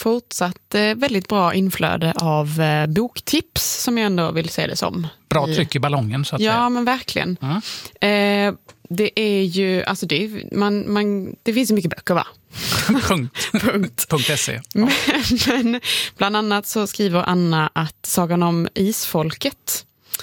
fortsatt väldigt bra inflöde av boktips som jag ändå vill se det som. Bra tryck i ballongen så att säga. Ja, men verkligen. Det är ju, alltså det finns ju mycket böcker, va? .se. Ja. Men bland annat så skriver Anna att Sagan om Isfolket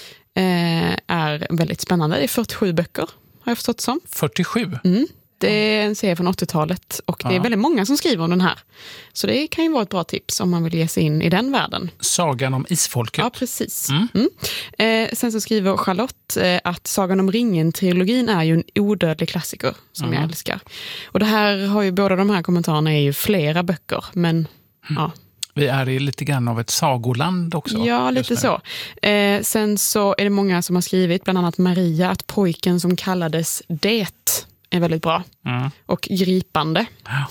är väldigt spännande. Det är 47 böcker, har jag förstått som. 47? Det är en serie från 80-talet och det är väldigt många som skriver om den här. Så det kan ju vara ett bra tips om man vill ge sig in i den världen. Sagan om Isfolket? Ja, precis. Sen så skriver Charlotte att Sagan om ringen-trilogin är ju en odödlig klassiker som jag älskar. Och det här har ju, båda de här kommentarerna är ju flera böcker, men ja. Vi är i lite grann av ett sagoland också. Ja, lite så. Sen så är det många som har skrivit, bland annat Maria, att pojken som kallades Det är väldigt bra och gripande.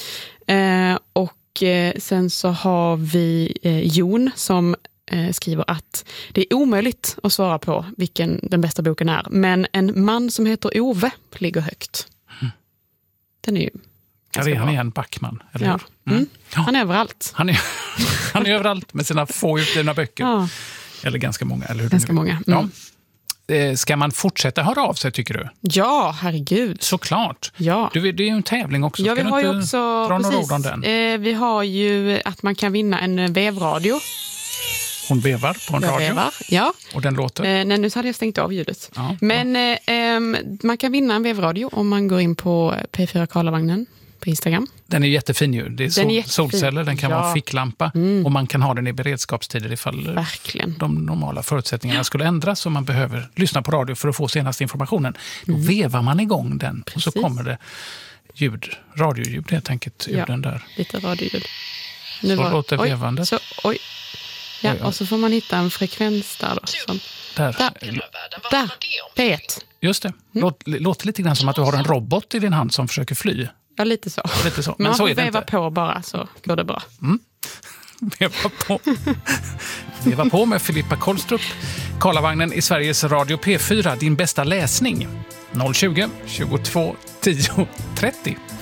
Och sen så har vi Jon som skriver att det är omöjligt att svara på vilken den bästa boken är. Men En man som heter Ove ligger högt. Den är ju han är en Backman, eller hur? Han är överallt. Han är överallt med sina få utgivna böcker. Ja. Eller ganska många, eller hur? Ganska många. Ja. Ska man fortsätta höra av sig, tycker du? Ja, herregud. Såklart. Ja. Det är ju en tävling också. Ja, vi har ju också, dra några ord om den? Vi har ju att man kan vinna en vevradio. Hon vevar på en radio. Vevar, ja. Och den låter? Nej, nu hade jag stängt av ljudet. Ja, men man kan vinna en vevradio om man går in på P4 Karlavagnen på Instagram. Den är jättefin ju. Det är solceller, den kan vara en ficklampa och man kan ha den i beredskapstider ifall de normala förutsättningarna skulle ändras och man behöver lyssna på radio för att få senaste informationen. Då vevar man igång den. Precis. Och så kommer det radioljud helt enkelt ur den där. Lite radioljud. Nu så låter vevandet. Ja, och så får man hitta en frekvens där då. Där. P1. Just det. Låter lite grann som att du har en robot i din hand som försöker fly. Ja, lite så. Men man så får är det veva inte. på bara så går det bra. Veva på med Filippa Kolstrup. Karlavagnen i Sveriges Radio P4. Din bästa läsning. 020 22 10 30.